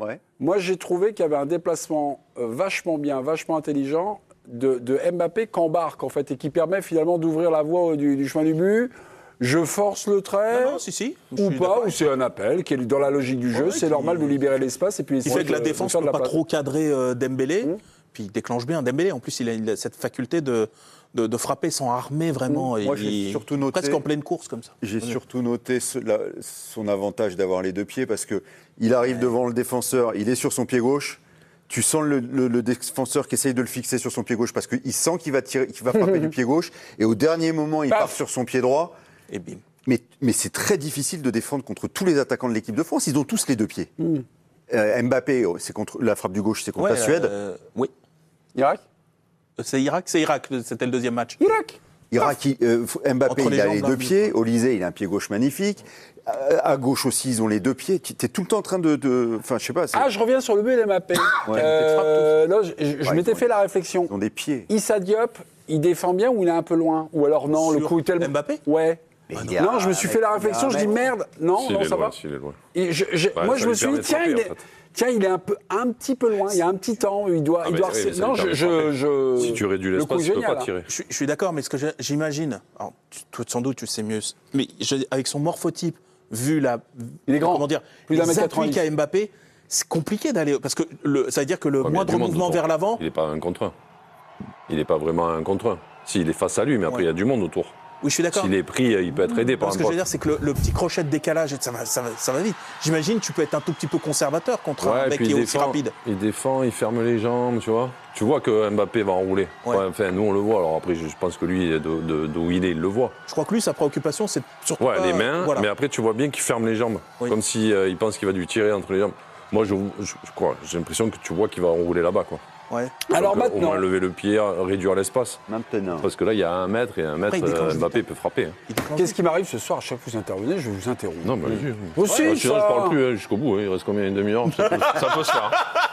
Ouais. Moi, j'ai trouvé qu'il y avait un déplacement euh, vachement bien, vachement intelligent de, de Mbappé qu'embarque, en fait, et qui permet finalement d'ouvrir la voie du, du chemin du but. Je force le trait, non, non, si, si. ou pas, ou c'est un appel qui est dans la logique du jeu. Ouais, c'est qui... normal de libérer l'espace. Et puis il fait que la défense ne peut pas place. trop cadrer euh, Dembélé. Mmh. Puis il déclenche bien Dembélé. En plus, il a, il a cette faculté de, de, de frapper sans armer vraiment. Mmh. Moi, il, j'ai surtout noté, presque en pleine course comme ça. J'ai mmh. surtout noté ce, la, son avantage d'avoir les deux pieds parce qu'il arrive ouais. devant le défenseur, il est sur son pied gauche. Tu sens le, le, le défenseur qui essaye de le fixer sur son pied gauche parce qu'il sent qu'il va, tirer, qu'il va frapper du pied gauche. Et au dernier moment, il Paf. part sur son pied droit. Et bim. Mais, mais c'est très difficile de défendre contre tous les attaquants de l'équipe de France. Ils ont tous les deux pieds. Mmh. Euh, Mbappé, c'est contre, la frappe du gauche, c'est contre ouais, la Suède. Euh, oui. Irak C'est Irak, c'est Irak, c'était le deuxième match. Irak Irak, il, euh, Mbappé, il a les deux pieds. Olysée, il a un pied gauche magnifique. Euh, à gauche aussi, ils ont les deux pieds. Tu es tout le temps en train de... de... Enfin, je sais pas. Ah, je reviens sur le but de Mbappé. Ouais. Euh, là, je, je ouais, m'étais fait la réflexion. Ils ont des pieds. Issa Diop, il défend bien ou il est un peu loin? Ou alors non, sur le coup est tellement... Mbappé Ouais. Ah non, non, je me suis fait la réflexion, je dis merde, non, si non, ça loin, va. si il est loin. Et je, je, bah, moi, je me suis dit, tiens, il est, en fait. tiens, il est un, peu, un petit peu loin, il y a un petit temps, il doit. Ah il doit oui, oui, non, je, je, je. Si tu réduis l'espace, tu ne peux pas tirer. Je, je suis d'accord, mais ce que j'imagine, alors, toi, sans doute, tu sais mieux, mais je, avec son morphotype, vu la. Il est grand. Comment dire, plus d'un mètre quatre-vingt-dix. Qu'a Mbappé, c'est compliqué d'aller. Parce que le, ça veut dire que le ouais, moindre mouvement vers l'avant. Il n'est pas un contre un. Il n'est pas vraiment un contre un. Si, il est face à lui, mais après, il ouais. y a du monde autour. Oui, je suis d'accord. S'il est pris, il peut être aidé par un Ce que je veux dire, c'est que le, le petit crochet de décalage, ça va, ça va, ça va vite. J'imagine que tu peux être un tout petit peu conservateur contre ouais, un mec qui est aussi rapide. Il défend, il ferme les jambes, tu vois. Tu vois que Mbappé va enrouler. Ouais. Ouais, enfin, nous, on le voit. Alors après, je pense que lui, d'où il est, il le voit. Je crois que lui, sa préoccupation, c'est surtout ouais, pas, les mains, voilà. mais après, tu vois bien qu'il ferme les jambes. Oui. Comme s'il si, euh, pense qu'il va lui tirer entre les jambes. Moi, je, je, je crois, j'ai l'impression que tu vois qu'il va enrouler là-bas, quoi. Ouais. Donc, alors euh, maintenant, au moins lever le pied, réduire l'espace. Maintenant. Parce que là, il y a un mètre et un mètre, Après, euh, Mbappé peut frapper. Hein. Qu'est-ce qui m'arrive ce soir? À chaque fois que vous intervenez, je vais vous interrompre. Non, mais allez-y. Aussi, ouais, ça. Sinon, je parle plus hein, jusqu'au bout. Hein. Il reste combien? Une demi-heure? Ça peut, ça peut se faire.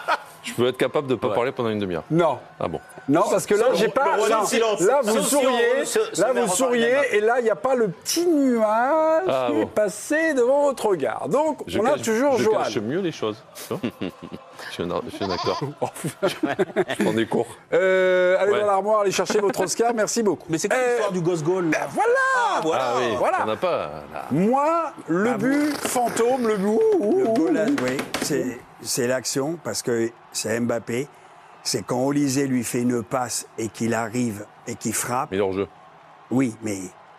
Je peux être capable de ne pas ouais. parler pendant une demi-heure. Non. Ah bon? Non, parce que là, j'ai pas. Là, là, vous souriez, là, vous souriez, et là, il n'y a pas le petit nuage ah, qui bon. est passé devant votre regard. Donc, je on cache, a toujours je Johan. Je cache mieux les choses. Je suis un, je suis un acteur. Je prends des cours. Euh, allez ouais. dans l'armoire, allez chercher votre Oscar. Merci beaucoup. Mais c'est quoi euh, l'histoire du gosse goal ben voilà, ah, voilà. Ah, oui. voilà. On n'a pas. Là. Moi, le ah, but bon. fantôme, le but. Le goal, là, oui, c'est, c'est l'action parce que c'est Mbappé. C'est quand Olysée lui fait une passe et qu'il arrive et qu'il frappe. Mais hors jeu. Oui, mais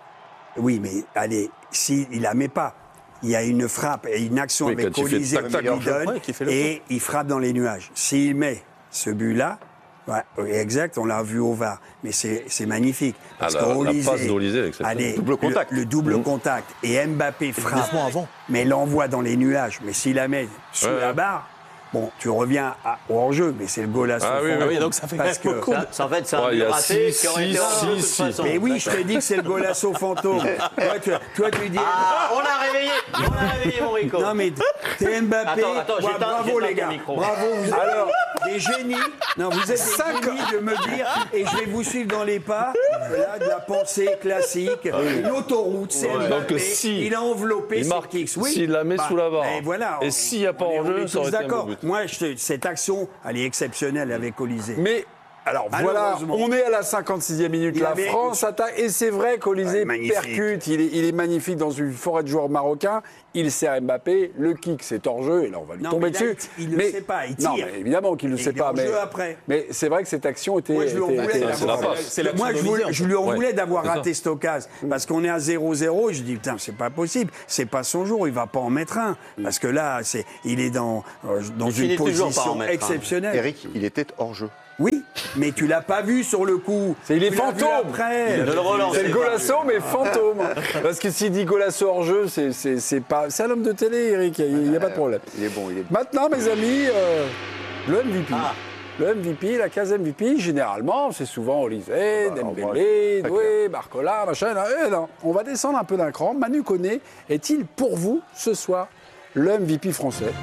oui, mais allez, s'il si, la met pas. Il y a une frappe et une action oui, avec Olysée qui lui donne ouais, et il frappe dans les nuages. S'il met ce but-là, ouais, exact, on l'a vu au V A R, mais c'est, c'est magnifique. Parce ah, la, qu'Olysée, la passe d'Olysée avec cette allez, double contact. Le, le double mmh. contact et Mbappé frappe, avant. mais l'envoie dans les nuages. Mais s'il la met sous ouais, la barre, bon, tu reviens à, au hors-jeu, mais c'est le goal à son ah, fond. Oui, oui, donc ça fait parce que beaucoup. Ça, ça, en fait, c'est un ouais, but raté six, qui aurait été six, six, façon. Mais oui, je te dis que c'est le golasso fantôme. toi, tu, toi, tu dis... Ah, on l'a réveillé, on l'a réveillé, mon Rico. Non, mais t'es Mbappé. Attends, attends, ouais, bravo, les gars. Bravo. Vous Alors, des génies. Non, vous êtes des Cinq... génies de me dire, et je vais vous suivre dans les pas, là, de la pensée classique. Une autoroute, c'est ouais. Mbappé. Donc, si il a enveloppé il ses marque, kicks. Oui. S'il la met bah, sous la barre. Et, voilà, et s'il n'y a pas en jeu, ça aurait été un but. Moi, je, cette action, elle est exceptionnelle avec Olysée. Mais alors voilà, on est à la cinquante-sixième minute, il la avait... France attaque, et c'est vrai qu'Olysée ouais, percute, il est, il est magnifique dans une forêt de joueurs marocains, il sert Mbappé, le kick c'est hors jeu, et là on va lui non, tomber là, dessus. Il ne le sait pas, il tire. Non, mais évidemment qu'il ne le sait pas, mais, après. mais c'est vrai que cette action était... Moi je lui en voulais d'avoir, Moi, je voulais, je lui en voulais ouais. d'avoir raté cette occasion, parce qu'on est à zéro zéro, je dis putain c'est pas possible, c'est pas son jour, il va pas en mettre un, parce que là c'est, il est dans, dans une position exceptionnelle. Eric, il était hors jeu. Oui, mais tu l'as pas vu sur le coup. C'est, il est tu fantôme. Après. Il le c'est le Golasso, mais fantôme. Parce que s'il dit Golasso hors jeu, c'est, c'est, c'est pas. C'est un homme de télé, Eric. Il n'y a pas de problème. Il est bon, il est bon. Maintenant, mes amis, euh, le M V P. Ah. Le M V P, la case M V P, généralement, c'est souvent Olysée, ah, Dembélé, Doué, Barcola, machin. Eh non, on va descendre un peu d'un cran. Manu Koné est-il pour vous ce soir le M V P français?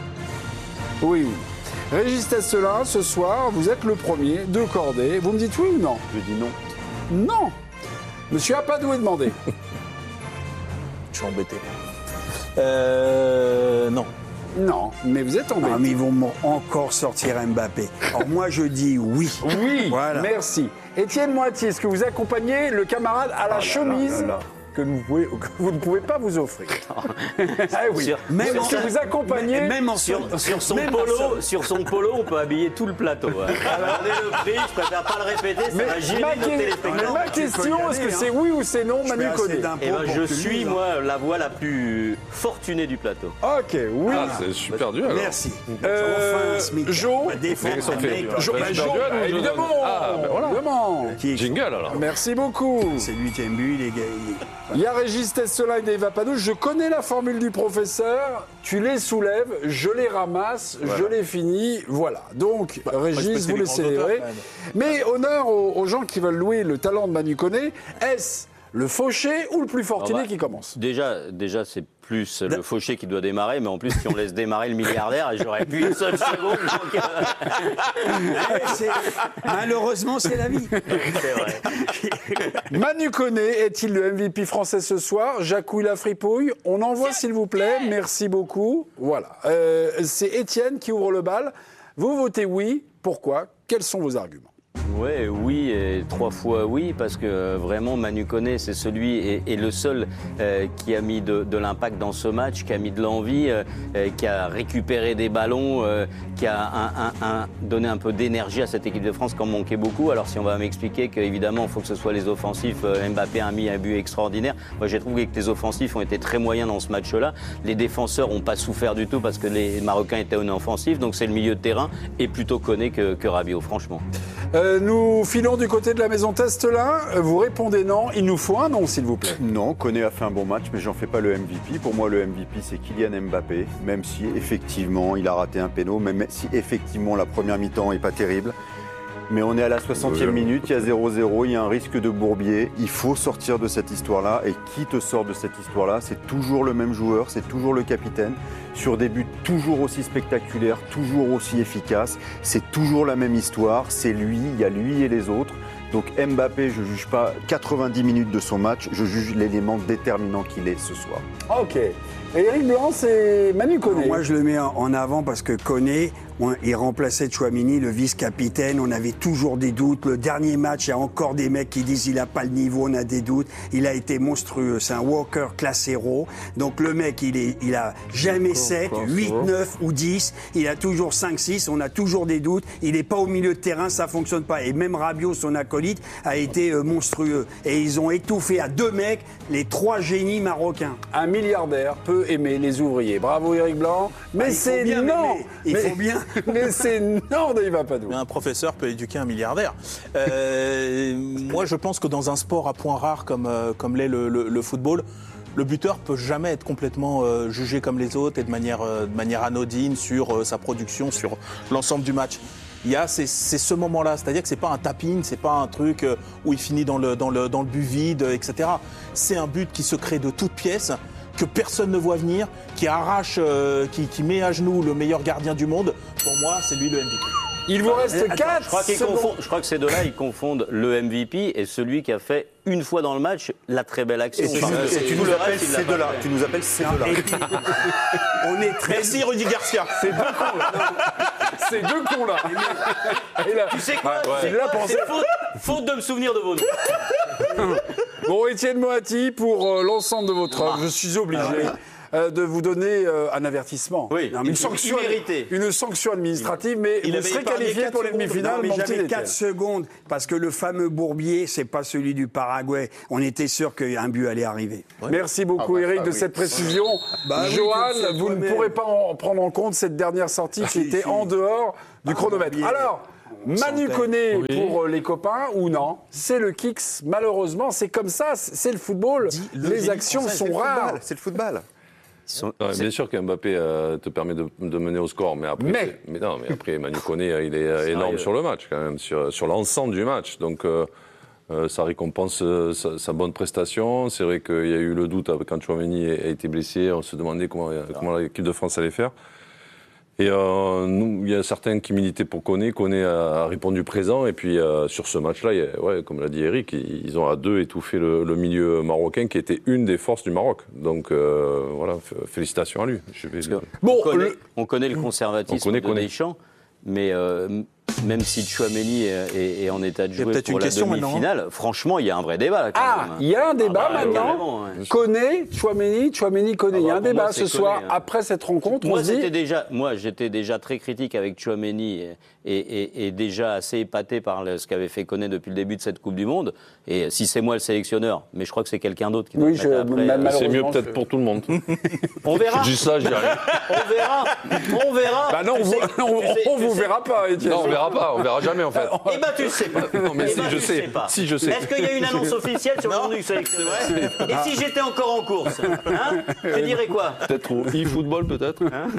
Oui, oui. Régis Tesselin, ce soir, vous êtes le premier, deux cordées. Vous me dites oui ou non? Je dis non. Non. Monsieur Apadou est demandé. Je suis embêté. Euh... Non. Non, mais vous êtes embêté. Ah, mais ils vont encore sortir Mbappé. Alors moi, je dis oui. Oui, voilà. Merci. Étienne Moitié, est-ce que vous accompagnez le camarade à la ah, chemise là, là, là. Que, vous pouvez, que vous ne pouvez pas vous offrir? Ah oui. Sur, même est-ce que vous accompagnez même en sur, sur, son même polo, sur son polo, on peut habiller tout le plateau. Hein. Regardez le prix, je préfère pas le répéter, ça mais va gêner ma, nos téléspectateurs. Mais ma question, est-ce que c'est oui ou c'est non, Manu Koné? Eh ben, je suis, moi, la voix la plus fortunée du plateau. Ok, oui. Ah, c'est super dur. Merci. Euh, Jo, Jo, évidemment. Ah, ben voilà. Jingle alors. Merci beaucoup. C'est lui qui a bu, les gars. Il y a Régis Testolin et Eva Padou. Je connais la formule du professeur. Tu les soulèves, je les ramasse, voilà. Je les finis. Voilà. Donc, bah, Régis, vous les célébrez. Mais honneur aux, aux gens qui veulent louer le talent de Manu Koné. Est-ce le fauché ou le plus fortuné bah, qui commence? Déjà, déjà c'est plus le fauché qui doit démarrer, mais en plus, si on laisse démarrer le milliardaire, j'aurais pu une seule seconde. Donc... c'est... Malheureusement, c'est la vie. C'est vrai. Manu Koné est-il le M V P français ce soir? Jacouille la fripouille. On envoie, s'il vous plaît. Merci beaucoup. Voilà. Euh, c'est Étienne qui ouvre le bal. Vous votez oui. Pourquoi? Quels sont vos arguments? Ouais, oui, et trois fois oui, parce que euh, vraiment Manu Koné, c'est celui et, et le seul euh, qui a mis de, de l'impact dans ce match, qui a mis de l'envie, euh, euh, qui a récupéré des ballons, euh, qui a un, un, un, donné un peu d'énergie à cette équipe de France qui en manquait beaucoup. Alors si on va m'expliquer qu'évidemment il faut que ce soit les offensifs, euh, Mbappé a mis un but extraordinaire. Moi j'ai trouvé que les offensifs ont été très moyens dans ce match-là. Les défenseurs n'ont pas souffert du tout parce que les Marocains étaient en offensif, donc c'est le milieu de terrain et plutôt Koné que, que Rabiot, franchement. Euh, nous filons du côté de la maison Testolin. Vous répondez non. Il nous faut un non, s'il vous plaît. Non, Koné a fait un bon match, mais j'en fais pas le M V P. Pour moi, le M V P, c'est Kylian Mbappé. Même si, effectivement, il a raté un péno, même si, effectivement, la première mi-temps est pas terrible. Mais on est à la soixantième minute, il y a zéro zéro, il y a un risque de bourbier. Il faut sortir de cette histoire-là. Et qui te sort de cette histoire-là? C'est toujours le même joueur, c'est toujours le capitaine. Sur des buts toujours aussi spectaculaires, toujours aussi efficaces. C'est toujours la même histoire. C'est lui, il y a lui et les autres. Donc Mbappé, je ne juge pas quatre-vingt-dix minutes de son match, je juge l'élément déterminant qu'il est ce soir. Ok. Et Eric Blanc, c'est Manu Koné. Moi, je le mets en avant parce que Koné, il remplaçait Tchouaméni, le vice-capitaine. On avait toujours des doutes. Le dernier match, il y a encore des mecs qui disent qu'il n'a pas le niveau, on a des doutes. Il a été monstrueux. C'est un Walker classe héros. Donc le mec, il, est, il a jamais sept, huit, neuf ou dix. Il a toujours cinq, six. On a toujours des doutes. Il n'est pas au milieu de terrain, ça ne fonctionne pas. Et même Rabiot, son acolyte, a été monstrueux. Et ils ont étouffé à deux mecs les trois génies marocains. Un milliardaire peut aimer les ouvriers. Bravo Eric Blanc. Mais ah, c'est non. Il mais, faut bien. Mais c'est non, il va pas nous. Un professeur peut éduquer un milliardaire. Euh, moi, je pense que dans un sport à points rares comme, euh, comme l'est le, le, le football, le buteur peut jamais être complètement euh, jugé comme les autres et de manière, euh, de manière anodine sur euh, sa production, sur l'ensemble du match. Il y a c'est, c'est ce moment-là, c'est-à-dire que c'est pas un tap-in, c'est pas un truc où il finit dans le, dans le, dans le but vide, et cetera. C'est un but qui se crée de toutes pièces, que personne ne voit venir, qui arrache, euh, qui, qui met à genoux le meilleur gardien du monde. Pour moi, c'est lui le M V P. Il vous reste quatre. Je crois, confond, je crois que ces deux-là, ils confondent le M V P et celui qui a fait une fois dans le match la très belle action. Et tu, enfin, et tu, nous, appelles ces deux-là. tu nous appelles ces deux-là. On est très... Merci Rudy Garcia. C'est deux cons là. Ces deux cons là. Et là. Tu sais quoi, ouais, ouais. C'est, c'est faute, faute de me souvenir de vos noms. Bon, Étienne Moati, pour euh, l'ensemble de votre œuvre, je suis obligé. Ah, ouais. Euh, de vous donner euh, un avertissement, oui, une, sanction, une sanction administrative, mais il vous serez qualifié pour les demi-finales. Mais j'avais quatre secondes, parce que le fameux Bourbier, c'est pas celui du Paraguay. On était sûr qu'un but allait arriver. Ouais. Merci beaucoup, ah bah, Eric, ah, de oui. cette précision. Bah, Johan, oui, vous ne même. pourrez pas en prendre en compte cette dernière sortie ah, qui si, était si. en dehors du ah, chronomètre. Bourbier. Alors, Manu Koné oui. pour les copains ou non? C'est le kicks, malheureusement, c'est comme ça, c'est le football. Dis, le les actions français, sont rares. C'est le football. Sont... Ouais, bien sûr qu'Mbappé euh, te permet de, de mener au score, mais après, mais... mais non, mais après Manu Koné, il est euh, énorme sur le match quand même, sur, sur l'ensemble du match. Donc euh, euh, ça récompense euh, sa, sa bonne prestation. C'est vrai qu'il y a eu le doute quand Tchouaméni a été blessé. On se demandait comment, comment l'équipe de France allait faire. Et euh, nous, il y a certains qui militaient pour Koné. Koné a, a répondu présent. Et puis euh, sur ce match-là, il y a, ouais, comme l'a dit Eric, ils, ils ont à deux étouffé le, le milieu marocain qui était une des forces du Maroc. Donc euh, voilà, félicitations à lui. Je vais... Bon, on connaît le, on connaît le conservatisme connaît, de connaît. Deschamps, mais euh, même si Tchouaméni est, est, est en état de jouer pour la demi-finale, franchement, il y a un vrai débat là. Quand ah, même. il y a un débat ah, bah, maintenant. Ouais. Koné, Tchouaméni, Tchouaméni, Koné. Il y a un débat moi, ce Koné, soir hein. après cette rencontre. Moi, on se dit... c'était déjà, moi, j'étais déjà très critique avec Tchouaméni et, et, et, et déjà assez épaté par le, ce qu'avait fait Koné depuis le début de cette Coupe du Monde. Et si c'est moi le sélectionneur, mais je crois que c'est quelqu'un d'autre qui doit oui, je, après. C'est mieux peut-être je... pour tout le monde. On verra. Je dis ça, je dis rien. On verra. On verra. Bah non, on, sais, on, sais, on vous sais. verra pas, Étienne. Non, on verra pas. On verra jamais en fait. Eh ben tu sais pas. Non, mais eh si, ben, je sais. sais pas. Si je sais. Est-ce qu'il y a une annonce officielle sur le nom du sélectionneur? Et si j'étais encore en course, hein, tu dirais quoi? Peut-être au e-football, peut-être. Hein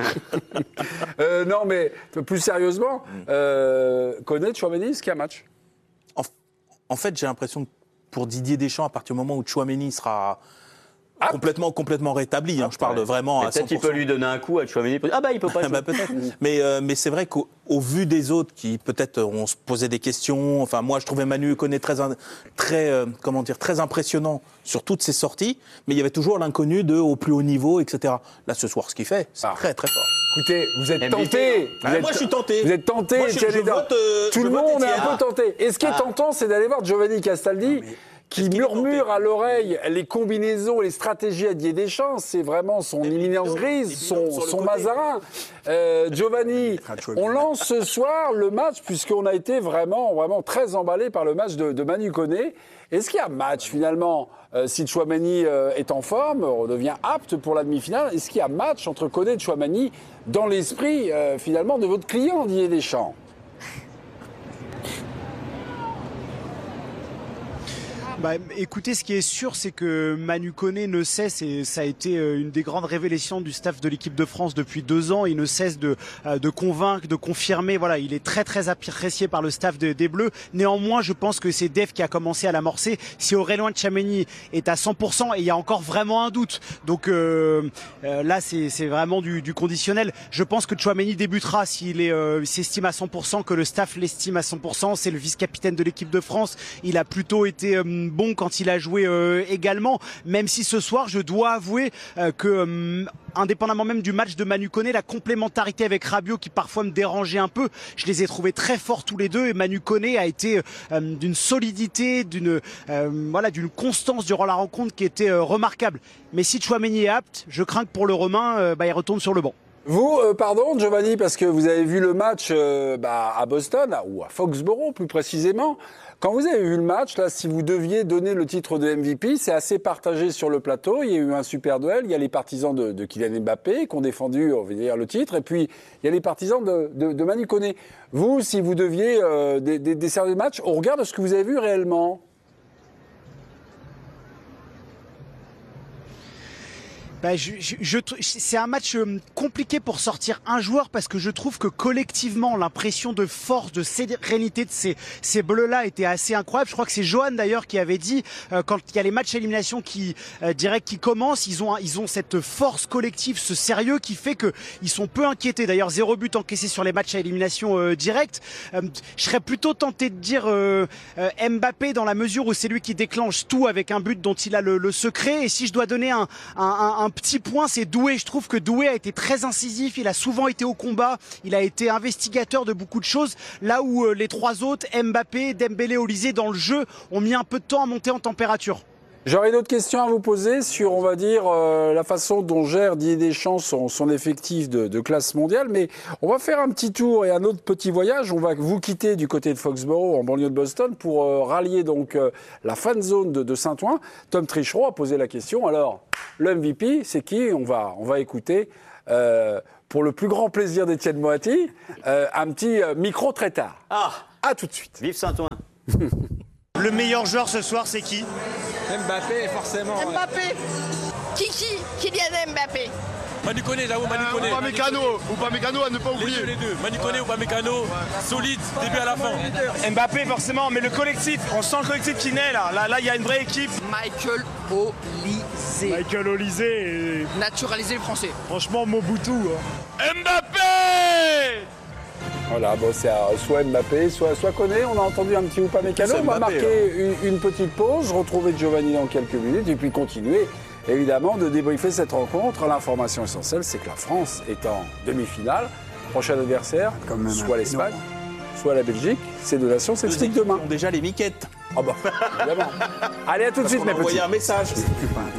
euh, non, mais plus sérieusement, euh, Koné, Tchouaméni, est-ce qu'il y a un match? en, en fait, j'ai l'impression que pour Didier Deschamps, à partir du moment où Tchouaméni sera ah. complètement, complètement rétabli, ah, hein, je parle ouais. vraiment à cent pour cent. Peut-être qu'il peut lui donner un coup à Tchouaméni. Ah bah il peut pas. bah, peut-être. mais euh, mais c'est vrai qu'au au vu des autres qui peut-être on se posait des questions. Enfin moi je trouvais Manu Koné très très euh, comment dire très impressionnant sur toutes ses sorties, mais il y avait toujours l'inconnu de au plus haut niveau, et cetera. Là ce soir ce qu'il fait, c'est ah. très très fort. Écoutez, vous êtes tenté. Ah, moi, je suis tenté. Vous êtes tenté. Moi, je, je vote, euh, Tout je le monde est un ah. peu tenté. Et ce qui est ah. tentant, c'est d'aller voir Giovanni Castaldi, mais... qui murmure à l'oreille les combinaisons, les stratégies à Didier Deschamps. C'est vraiment son éminence grise, son, son Mazarin. Euh, Giovanni, on lance ce soir le match, puisqu'on a été vraiment, vraiment très emballé par le match de, de Manu Koné. Est-ce qu'il y a match finalement euh, si Tchouaméni euh, est en forme, redevient apte pour la demi-finale? Est-ce qu'il y a match entre Koné et Tchouaméni dans l'esprit euh, finalement de votre client Didier Deschamps? Bah, écoutez, ce qui est sûr, c'est que Manu Koné ne cesse, et ça a été une des grandes révélations du staff de l'équipe de France depuis deux ans, il ne cesse de, de convaincre, de confirmer. Voilà, il est très très apprécié par le staff de, des Bleus. Néanmoins, je pense que c'est Dave qui a commencé à l'amorcer. Si Aurélien Tchouaméni est à cent pour cent, et il y a encore vraiment un doute. Donc euh, euh, là, c'est, c'est vraiment du, du conditionnel. Je pense que Tchouaméni débutera s'il est, euh, s'estime à cent pour cent, que le staff l'estime à cent pour cent. C'est le vice-capitaine de l'équipe de France. Il a plutôt été euh, bon quand il a joué euh, également, même si ce soir je dois avouer euh, que euh, indépendamment même du match de Manu Koné, la complémentarité avec Rabiot qui parfois me dérangeait un peu, je les ai trouvés très forts tous les deux, et Manu Koné a été euh, d'une solidité, d'une euh, voilà, d'une constance durant la rencontre qui était euh, remarquable. Mais si Tchouaméni est apte, je crains que pour le Romain, euh, bah, il retourne sur le banc. Vous, euh, pardon Giovanni, parce que vous avez vu le match euh, bah, à Boston, ou à Foxborough plus précisément. Quand vous avez vu le match, là, si vous deviez donner le titre de M V P, c'est assez partagé sur le plateau. Il y a eu un super duel. Il y a les partisans de, de Kylian Mbappé qui ont défendu, on va dire, le titre. Et puis, il y a les partisans de, de, de Manu Koné. Vous, si vous deviez euh, desserrer le match, au regard de ce que vous avez vu réellement? Bah, je, je, je, c'est un match compliqué pour sortir un joueur, parce que je trouve que collectivement l'impression de force, de sérénité de ces, ces bleus-là était assez incroyable. Je crois que c'est Johan d'ailleurs qui avait dit euh, quand il y a les matchs à élimination qui euh, direct qui commencent, ils ont ils ont cette force collective, ce sérieux qui fait que ils sont peu inquiétés. D'ailleurs zéro but encaissé sur les matchs à élimination euh, directe. Euh, je serais plutôt tenté de dire euh, euh, Mbappé, dans la mesure où c'est lui qui déclenche tout avec un but dont il a le, le secret. Et si je dois donner un, un, un, un petit point, c'est Doué. Je trouve que Doué a été très incisif, il a souvent été au combat, il a été investigateur de beaucoup de choses, là où euh, les trois autres, Mbappé, Dembélé, Olysée, dans le jeu, ont mis un peu de temps à monter en température. J'aurais une autre question à vous poser sur, on va dire, euh, la façon dont gère Didier Deschamps son, son effectif de, de classe mondiale. Mais on va faire un petit tour et un autre petit voyage. On va vous quitter du côté de Foxborough, en banlieue de Boston, pour euh, rallier donc euh, la fan zone de, de Saint-Ouen. Tom Trichereau a posé la question. Alors, le M V P, c'est qui? On va, on va écouter, euh, pour le plus grand plaisir d'Étienne Moati, euh, un petit euh, micro très tard. Ah, à tout de suite. Vive Saint-Ouen. Le meilleur joueur ce soir, c'est qui? Mbappé, forcément. Mbappé. Ouais. Kiki, Kylian Mbappé. Manu Koné, j'avoue, Manu Koné. Euh, Upamecano, Upamecano à ne pas oublier. Les deux, les deux. Manu Koné, Upamecano, ouais. Solide, début à la fin. Mbappé, forcément, mais le collectif, on sent le collectif qui naît là. Là, là, il y a une vraie équipe. Michael Olysée. Michael Olysée. Naturalisé français. Franchement, Mobutu. Hein. Mbappé! Voilà, bon, c'est soit Mbappé, soit, soit Koné. On a entendu un petit Upamecano. On va marquer une, une petite pause, retrouver Giovanni dans quelques minutes et puis continuer, évidemment, de débriefer cette rencontre. L'information essentielle, c'est que la France est en demi-finale. Prochain adversaire, soit l'Espagne, soit la Belgique. Ces deux nations s'expliquent demain. Ils ont déjà les miquettes. Ah bah, évidemment. Allez, à tout de suite, mes petits. On va envoyer un message.